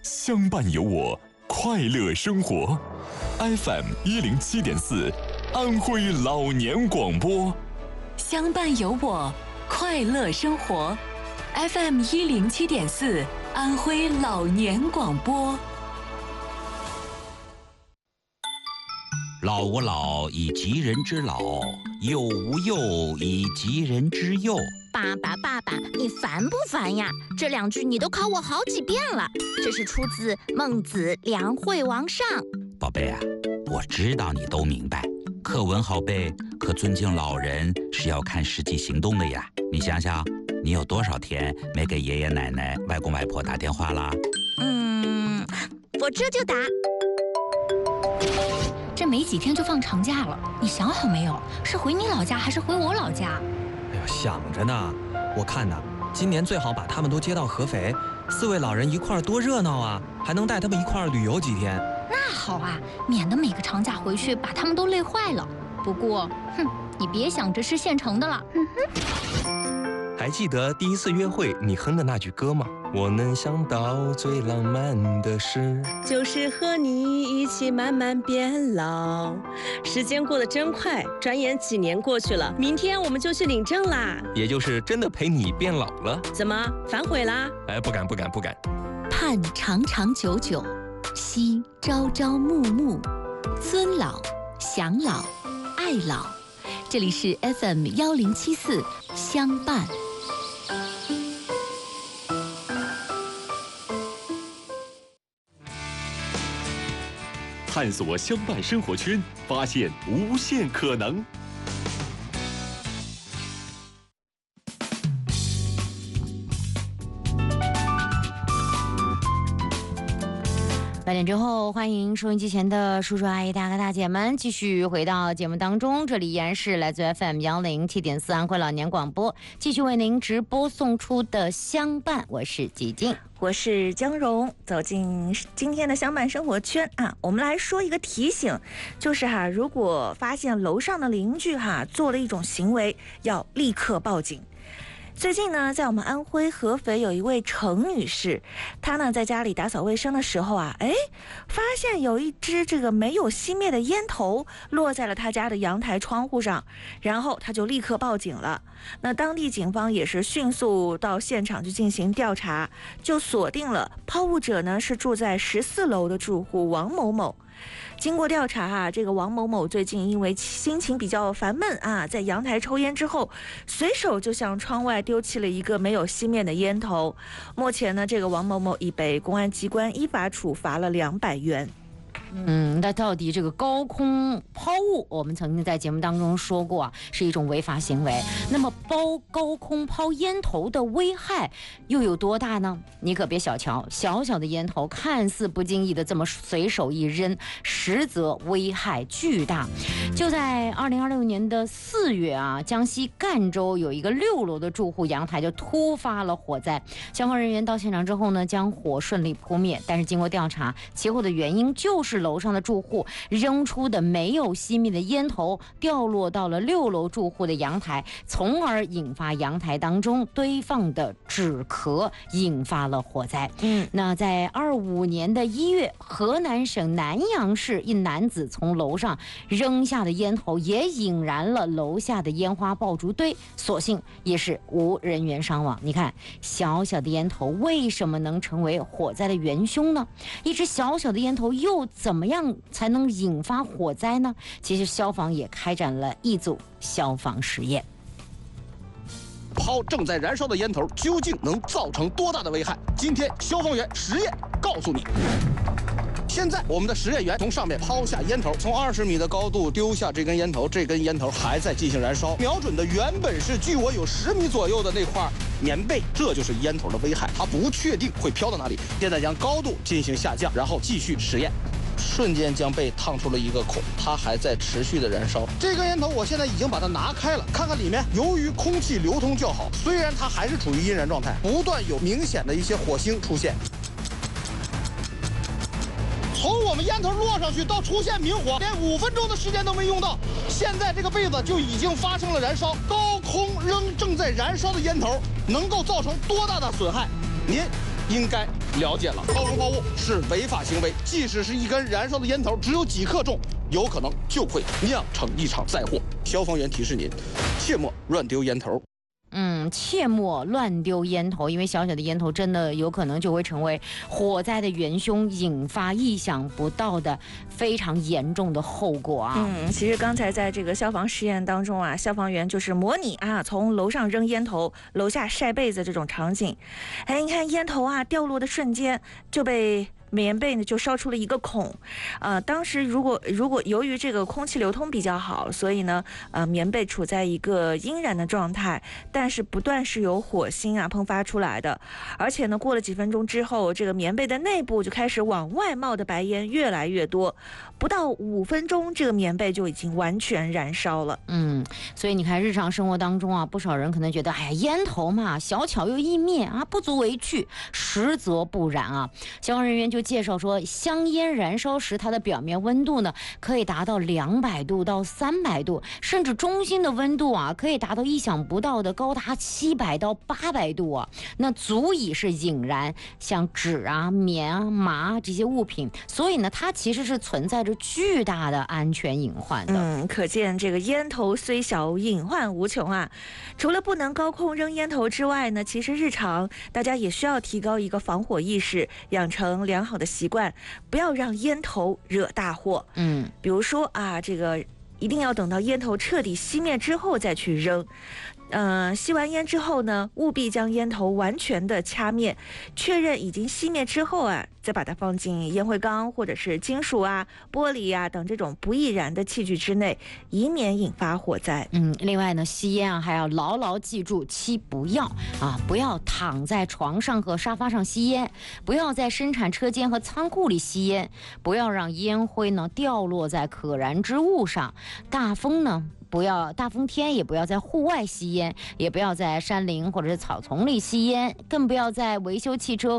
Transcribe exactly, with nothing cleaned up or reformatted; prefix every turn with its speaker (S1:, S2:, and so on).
S1: 相伴有我，快乐生活。F M 一零七点四，安徽老年广播。
S2: 相伴有我，快乐生活。F M 一零七点四，安徽老年广播。
S3: 老吾老以及人之老，幼吾幼以及人之幼。
S4: 爸爸，爸爸，你烦不烦呀？这两句你都考我好几遍了。这是出自《孟子·梁惠王上》。
S3: 宝贝啊，我知道你都明白，课文好背，可尊敬老人是要看实际行动的呀。你想想，你有多少天没给爷爷奶奶、外公外婆打电话啦？
S4: 嗯，我这就打。
S5: 这没几天就放长假了，你想好没有？是回你老家还是回我老家？
S6: 哎呀，想着呢。我看呢，今年最好把他们都接到合肥，四位老人一块儿多热闹啊！还能带他们一块儿旅游几天。
S5: 那好啊，免得每个长假回去把他们都累坏了。不过，哼，你别想着吃现成的了。嗯
S7: 哼。还记得第一次约会你哼的那句歌吗？我能想到最浪漫的事，
S8: 就是和你一起慢慢变老。时间过得真快，转眼几年过去了，明天我们就去领证啦。
S7: 也就是真的陪你变老了。
S8: 怎么反悔啦？
S7: 哎，不敢不敢不敢。
S2: 盼长长久久，惜朝朝暮暮，尊老享老爱老。这里是 F M 幺零七四相伴。
S1: 探索相伴生活圈，发现无限可能。
S9: 八点之后，欢迎收音机前的叔叔阿姨、大哥大姐们继续回到节目当中。这里依然是来自 F M 幺零七点四安徽老年广播，继续为您直播送出的相伴。我是吉静，
S4: 我是江蓉。走进今天的相伴生活圈啊，我们来说一个提醒，就是哈，如果发现楼上的邻居哈做了一种行为，要立刻报警。最近呢，在我们安徽合肥有一位程女士，她呢在家里打扫卫生的时候啊，哎，发现有一支这个没有熄灭的烟头落在了她家的阳台窗户上，然后她就立刻报警了。那当地警方也是迅速到现场去进行调查，就锁定了抛物者呢是住在十四楼的住户王某某。经过调查啊，这个王某某最近因为心情比较烦闷啊，在阳台抽烟之后，随手就向窗外丢弃了一个没有熄灭的烟头。目前呢，这个王某某已被公安机关依法处罚了两百元。
S9: 嗯，那到底这个高空抛物，我们曾经在节目当中说过啊，是一种违法行为。那么抛高空抛烟头的危害又有多大呢？你可别小瞧，小小的烟头看似不经意的这么随手一扔，实则危害巨大。就在二零二六年的四月啊，江西赣州有一个六楼的住户阳台就突发了火灾，消防人员到现场之后呢，将火顺利扑灭。但是经过调查，起火的原因就是楼上的住户扔出的没有熄灭的烟头掉落到了六楼住户的阳台，从而引发阳台当中堆放的纸壳，引发了火灾。
S4: 嗯，
S9: 那在二五年的一月，河南省南阳市一男子从楼上扔下的烟头也引燃了楼下的烟花爆竹堆，所幸也是无人员伤亡。你看，小小的烟头为什么能成为火灾的元凶呢？一支小小的烟头又怎么样才能引发火灾呢？其实消防也开展了一组消防实验。
S10: 抛正在燃烧的烟头究竟能造成多大的危害？今天消防员实验告诉你。现在我们的实验员从上面抛下烟头，从二十米的高度丢下这根烟头，这根烟头还在进行燃烧，瞄准的原本是距我有十米左右的那块棉被，这就是烟头的危害，它不确定会飘到哪里。现在将高度进行下降，然后继续实验。瞬间将被烫出了一个孔，它还在持续的燃烧。这根烟头我现在已经把它拿开了，看看里面，由于空气流通较好，虽然它还是处于阴燃状态，不断有明显的一些火星出现。从我们烟头落上去到出现明火，连五分钟的时间都没用到，现在这个被子就已经发生了燃烧。高空扔正在燃烧的烟头，能够造成多大的损害？您应该了解了。高空抛物是违法行为，即使是一根燃烧的烟头，只有几克重，有可能就会酿成一场灾祸。消防员提示您，切莫乱丢烟头。
S9: 嗯，切莫乱丢烟头，因为小小的烟头真的有可能就会成为火灾的元凶，引发意想不到的非常严重的后果啊。
S4: 嗯，其实刚才在这个消防实验当中啊，消防员就是模拟啊从楼上扔烟头，楼下晒被子这种场景。哎，你看烟头啊掉落的瞬间就被棉被呢就烧出了一个孔，呃，当时如果如果由于这个空气流通比较好，所以呢，呃，棉被处在一个阴燃的状态，但是不断是有火星啊喷发出来的，而且呢，过了几分钟之后，这个棉被的内部就开始往外冒的白烟越来越多，不到五分钟，这个棉被就已经完全燃烧了。
S9: 嗯，所以你看，日常生活当中啊，不少人可能觉得，哎呀，烟头嘛，小巧又易灭啊，不足为惧，实则不然啊。消防人员就介绍说，香烟燃烧时，它的表面温度呢可以达到两百度到三百度，甚至中心的温度啊可以达到意想不到的高达七百到八百度啊，那足以是引燃像纸啊、棉啊、麻这些物品，所以呢，它其实是存在着巨大的安全隐患的。
S4: 嗯，可见这个烟头虽小，隐患无穷啊。除了不能高空扔烟头之外呢，其实日常大家也需要提高一个防火意识，养成良好的习惯，不要让烟头惹大祸。
S9: 嗯，
S4: 比如说啊，这个一定要等到烟头彻底熄灭之后再去扔。呃，吸完烟之后呢，务必将烟头完全的掐灭，确认已经熄灭之后啊，再把它放进烟灰缸或者是金属啊、玻璃啊等这种不易燃的器具之内，以免引发火灾。
S9: 嗯，另外呢，吸烟啊还要牢牢记住七不要啊，不要躺在床上和沙发上吸烟，不要在生产车间和仓库里吸烟，不要让烟灰呢掉落在可燃之物上，大风呢。不要大风天也不要在户外吸烟，也不要在山林或者是草丛里吸烟，更不要在维修汽车